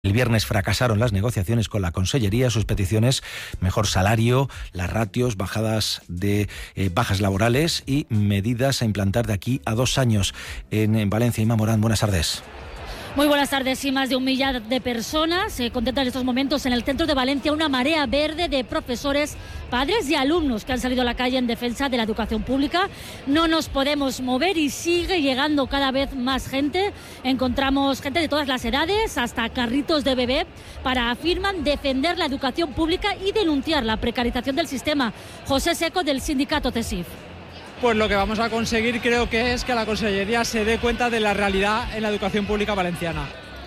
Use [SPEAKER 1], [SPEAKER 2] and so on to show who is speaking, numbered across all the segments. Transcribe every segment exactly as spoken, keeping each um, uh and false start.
[SPEAKER 1] El viernes fracasaron las negociaciones con la Consellería. Sus peticiones: mejor salario, las ratios, bajadas de eh, bajas laborales y medidas a implantar de aquí a dos años. En, en Valencia, Inma Morán, buenas tardes.
[SPEAKER 2] Muy buenas tardes. Y más de un millar de personas se eh, contemplan en estos momentos en el centro de Valencia una marea verde de profesores, padres y alumnos que han salido a la calle en defensa de la educación pública. No nos podemos mover y sigue llegando cada vez más gente. Encontramos gente de todas las edades, hasta carritos de bebé, para, afirman, defender la educación pública y denunciar la precarización del sistema. José Seco, del sindicato CESIF.
[SPEAKER 3] Pues lo que vamos a conseguir creo que es que la Consellería se dé cuenta de la realidad en la educación pública valenciana.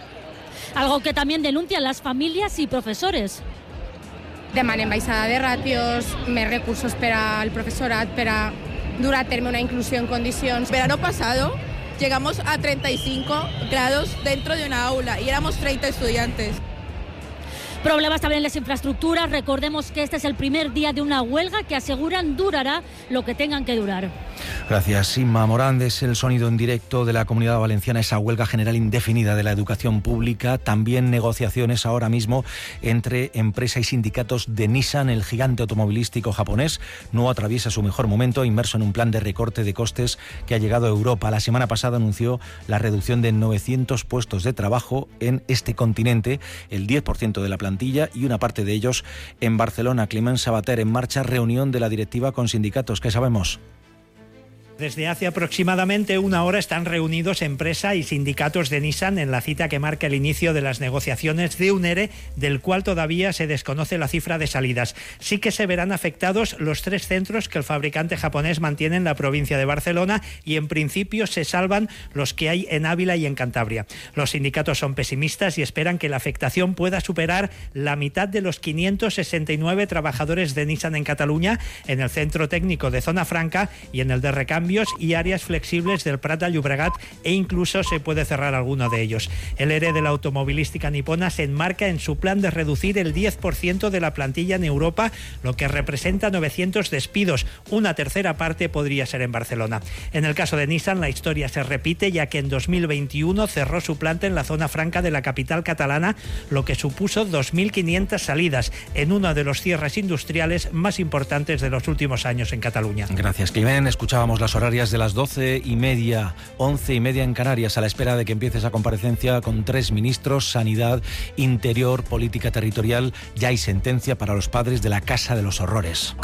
[SPEAKER 2] Algo que también denuncian las familias y profesores.
[SPEAKER 4] Demanen baixada de ratios, més recursos per al professorat, per a dur a terme una inclusió en condicions.
[SPEAKER 5] Verano pasado llegamos a treinta y cinco grados dentro de una aula y éramos treinta estudiantes.
[SPEAKER 2] Problemas también en las infraestructuras. Recordemos que este es el primer día de una huelga que aseguran durará lo que tengan que durar.
[SPEAKER 1] Gracias, Inma Morán. Es el sonido en directo de la Comunidad Valenciana, esa huelga general indefinida de la educación pública. También negociaciones ahora mismo entre empresa y sindicatos de Nissan. El gigante automovilístico japonés no atraviesa su mejor momento, inmerso en un plan de recorte de costes que ha llegado a Europa. La semana pasada anunció la reducción de novecientos puestos de trabajo en este continente, el diez por ciento de la plantilla, y una parte de ellos en Barcelona. Climent Sabater, en marcha reunión de la directiva con sindicatos. ¿Qué sabemos?
[SPEAKER 6] Desde hace aproximadamente una hora están reunidos empresa y sindicatos de Nissan en la cita que marca el inicio de las negociaciones de un ERE, del cual todavía se desconoce la cifra de salidas. Sí que se verán afectados los tres centros que el fabricante japonés mantiene en la provincia de Barcelona, y en principio se salvan los que hay en Ávila y en Cantabria. Los sindicatos son pesimistas y esperan que la afectación pueda superar la mitad de los quinientos sesenta y nueve trabajadores de Nissan en Cataluña, en el centro técnico de Zona Franca y en el de recambio y áreas flexibles del Prat de Llobregat, e incluso se puede cerrar alguno de ellos. El ERE de la automovilística nipona se enmarca en su plan de reducir el diez por ciento de la plantilla en Europa, lo que representa novecientos despidos. Una tercera parte podría ser en Barcelona. En el caso de Nissan, la historia se repite, ya que en dos mil veintiuno cerró su planta en la Zona Franca de la capital catalana, lo que supuso dos mil quinientas salidas, en uno de los cierres industriales más importantes de los últimos años en Cataluña.
[SPEAKER 1] Gracias, Climent. Escuchábamos las horarias de las doce y media, once y media en Canarias, a la espera de que empiece esa comparecencia con tres ministros: Sanidad, Interior, Política Territorial. Ya hay sentencia para los padres de la Casa de los Horrores.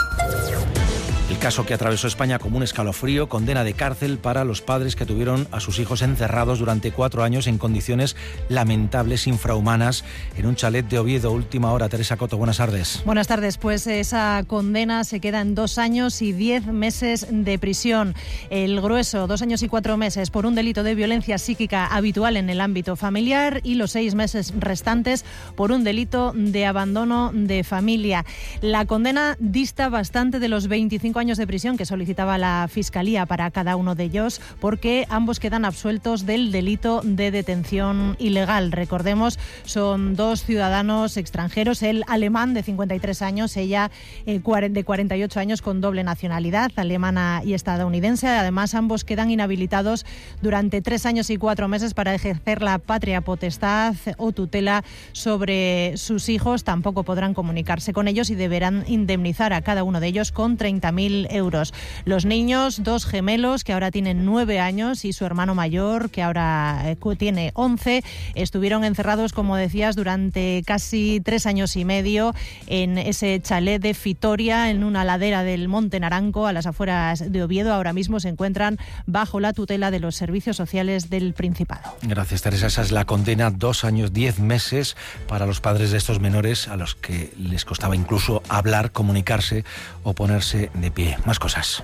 [SPEAKER 1] El caso que atravesó España como un escalofrío: condena de cárcel para los padres que tuvieron a sus hijos encerrados durante cuatro años en condiciones lamentables, infrahumanas, en un chalet de Oviedo. Última hora, Teresa Coto, buenas tardes.
[SPEAKER 7] Buenas tardes. Pues esa condena se queda en dos años y diez meses de prisión. El grueso, dos años y cuatro meses por un delito de violencia psíquica habitual en el ámbito familiar, y los seis meses restantes por un delito de abandono de familia. La condena dista bastante de los veinticinco años de prisión que solicitaba la Fiscalía para cada uno de ellos, porque ambos quedan absueltos del delito de detención ilegal. Recordemos, son dos ciudadanos extranjeros, él alemán de cincuenta y tres años, ella eh, de cuarenta y ocho años, con doble nacionalidad, alemana y estadounidense. Además, ambos quedan inhabilitados durante tres años y cuatro meses para ejercer la patria potestad o tutela sobre sus hijos. Tampoco podrán comunicarse con ellos y deberán indemnizar a cada uno de ellos con treinta mil euros. Los niños, dos gemelos que ahora tienen nueve años y su hermano mayor que ahora eh, tiene once, estuvieron encerrados, como decías, durante casi tres años y medio en ese chalet de Fitoria, en una ladera del Monte Naranco, a las afueras de Oviedo. Ahora mismo se encuentran bajo la tutela de los servicios sociales del Principado.
[SPEAKER 1] Gracias, Teresa. Esa es la condena: dos años, diez meses para los padres de estos menores, a los que les costaba incluso hablar, comunicarse o ponerse de pie. Más cosas.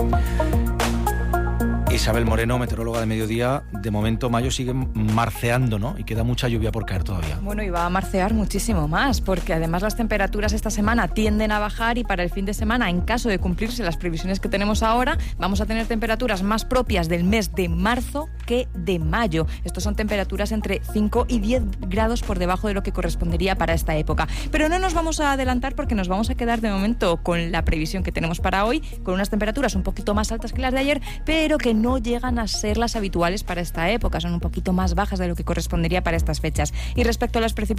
[SPEAKER 1] Isabel Moreno, meteoróloga de Mediodía. De momento mayo sigue marceando, ¿no? Y queda mucha lluvia por caer todavía.
[SPEAKER 8] Bueno, y va a marcear muchísimo más, porque además las temperaturas esta semana tienden a bajar, y para el fin de semana, en caso de cumplirse las previsiones que tenemos ahora, vamos a tener temperaturas más propias del mes de marzo que de mayo. Estos son temperaturas entre cinco y diez grados por debajo de lo que correspondería para esta época. Pero no nos vamos a adelantar porque nos vamos a quedar de momento con la previsión que tenemos para hoy, con unas temperaturas un poquito más altas que las de ayer, pero que no llegan a ser las habituales para esta época, son un poquito más bajas de lo que correspondería para estas fechas. Y respecto a las precipitaciones,